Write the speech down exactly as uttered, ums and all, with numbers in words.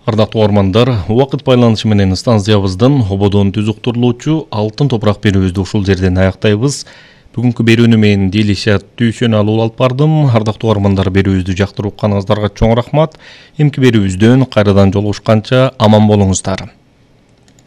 Ардактуу угармандар, убакыт байланышы менен станциябыздын ободон түз уктурулуучу алтын топурак берүүбүздү ушул жерден аяктайбыз. Бүгүнкү берүүнү мен Дилишат Дүйшөналуу алып бардым. Ардактуу угармандар, берүүбүздү жактырып укканыңыздарга чоң рахмат. Эмки берүүбүздөн кайрадан жолугушканча аман болуңуздар.